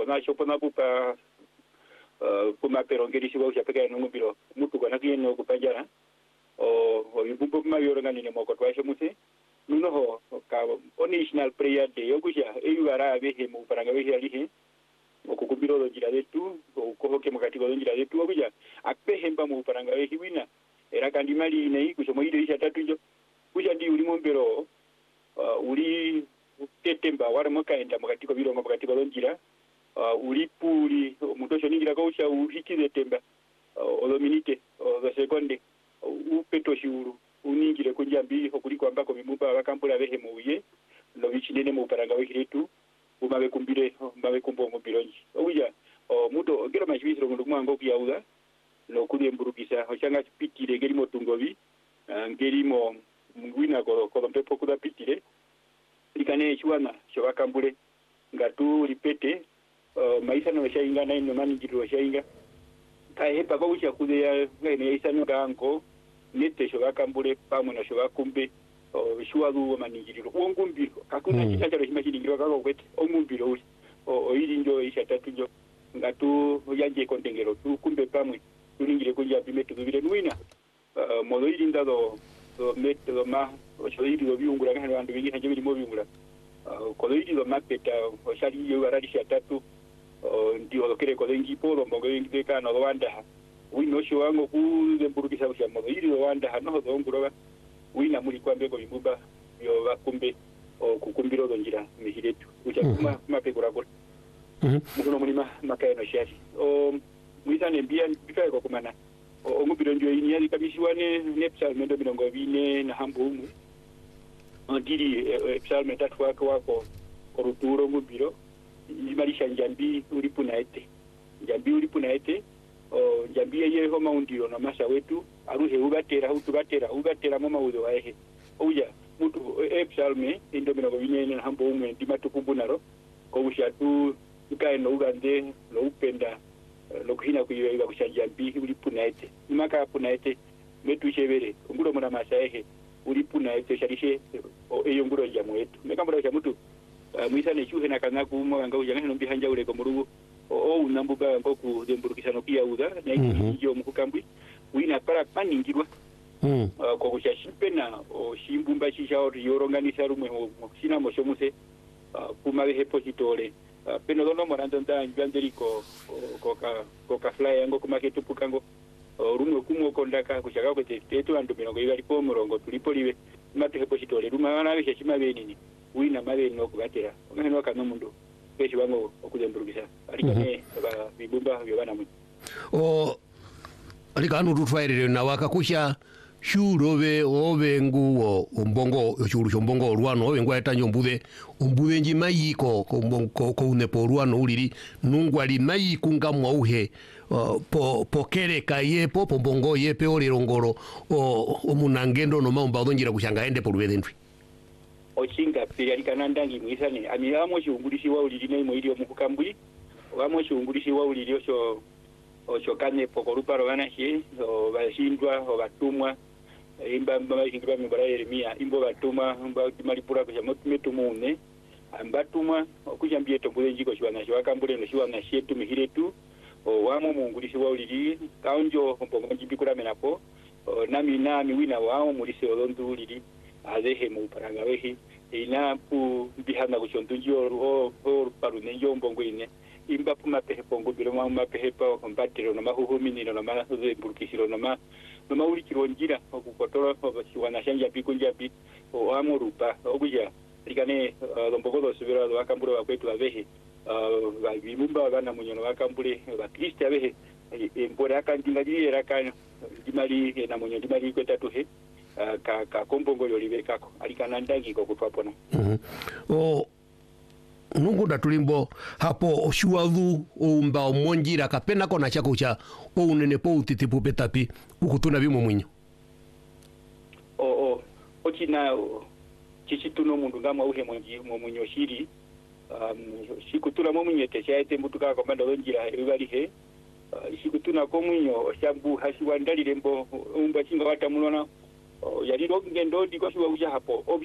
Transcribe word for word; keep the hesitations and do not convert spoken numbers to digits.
pona shopona bupa kuma perongeri siwa usha peka nungu bilo mutu kana kien no kupanjara o o yubumbo kuma yoranga ni mo kotwa shomuse nuno ho ka national prayer day yokusha eyuara behe mu paranga behe alihe okukubiro do jira detu ko ke mukati go jira detu okuja akpehemba mu paranga behe wina era kandi mali nei kushomo ide isha tatu njo kuja ndi uli mombero uli tetemba wara mokaenda mukati ko biro mukati go jira uli puli mutosho ningira ko usha uhikize temba olominite o sekonde upeto shiuru uningire kunjambi okuliko ambako bimumba bakampula behe muye no bichinene mu paranga wehiretu umabe kumbire mbabe kumbongo bironji uya o muto ogera mashibisiro mundu mwango kuyauza no kuli mburukisa hochanga pitire ngeri motungobi ngeri mo ngwina ko ko mpepo kuda pitire ikane chwana shobakambule ngatu lipete maisa no shainga na ino mani jiro shainga kai hepa ko usha kude ya ngene isa no gango nete shobakambule pamwe na shobakumbe shuwalu maningiriro ongumbiro kakuna mm. kitacharo shimashingiro kako kwete ongumbiro uli o ili njo isha tatu njo ngatu yanje kontengero tu kumbe pamwe tulingire kunja bimetu bibire nwina uh, modo ili ndado do meto do ma o ili do biungura kana bantu bingi hanje bili mo biungura uh, ko ili do mapeta o shali yo garadi sha tatu uh, ndio lokere ko lengi polo mbongo ngi kana do wanda wino sho wango ku zemburukisa usha modo ili do wanda no do nguro wina muri kwambe ko bimuba yo bakumbe o kukumbiro donjira mihiretu ucha kuma mm-hmm. mapegura ko mhm muno muri ma makaeno shashi o muisane bia bikaye ko kumana o ngubiro njo ini yali kabishwane nepsal mendo binongo bine na hambumu ondiri epsal metatu wako wako oruturo ngubiro imarisha njambi ulipuna ete njambi ulipuna ete o njambi ye homa undiro na masha wetu aruhe ugatera utugatera ugatera mama uzo wahe uya mutu epsalme indo bino bine na hambo umwe dimatukumbunaro ko ushatu ukae no ugande no upenda no kuhina kuyiwa iba kushanja mbi uli punaete nimaka punaete metu shebere ngulo muna masahe uli punaete sharishe o eyo ngulo ya mwetu mekambura cha mutu muisane chuhe na kanga kumwa ngau jangane no bihanja ule ko murugo o unambuga ngoku demburukisano pia uda na ijo mukambwi wina para paningirwa mm uh, ko kushashipena o shimbumba shishao yoronganisa rumwe mo kina mo shomuse uh, kuma behe positore uh, peno dono morando nda njwanderiko ko ka ko ka fly yango kuma ketupukango uh, rumwe kumo kondaka kushaka ko tetu andu mirongo ibali po murongo tulipoliwe mate positore ruma wana beshe shima benini wina mabeni no kugatera ngeno kana mundu beshi wango okudemburugisa arikane ba bibumba byobana mu o alikanu tutwairire na wakakusha shurobe obe nguo umbongo shuru shombongo olwano obe ngwa etanyo mbude umbude nji mayiko ko ko ko unepo olwano uliri nungwa li mayiku ngamwa uhe uh, po pokere kaye po pombongo yepe olirongoro o omunangendo no mamba odonjira kushanga ende polubede ndwi ochinga pili alikanandangi mwisane ami amo shungulisi wa uliri nei moiri omukambwi amo shungulisi wa uliri osho ochokane pokorupa robana shi o bashindwa o batumwa imba mbashindwa mbara Yeremia imbo batumwa mba malipura kwa motumetu mune ambatumwa okujambie tombule njiko shwana shwakambule no shwana shetu mihiretu o wamo mungulisi wa uliri kaonjo mbongo njibikura menapo nami nami wina wamo mulisi olondu uliri azehe mu paranga wehi ina pu bihana kuchondunji o o parune njombo ngwine imba puma pehe pongo bilo mama pehe pa kombatiro no mahuhumini no mahuze burkisiro no ma no mauli kironjira okukotora obasiwana shanja bikunja bi o amurupa okuja likane lombogodo subira lo akambure bakwetu abehe ba bimumba bana munyono bakambure ba kristo abehe embora akandinga dira kana dimali na munyono dimali kwetatu he ka ka kombongo yolibekako alikana ndangi ko kutwapona mhm o nungu datulimbo hapo oshuwalu umba omonjira kapena kona chako cha o unene po utitipu petapi ukutuna bimo mwinyo o o ochina chichituno mundu ngama uhe monji mwinyo shiri um shikutuna mumunyete chaite mutuka kwa manda onjira ebalihe uh, shikutuna ko mwinyo shambu hasiwandalire mbo umba chinga wata mulona yali ngendo ndiko shiwa uja hapo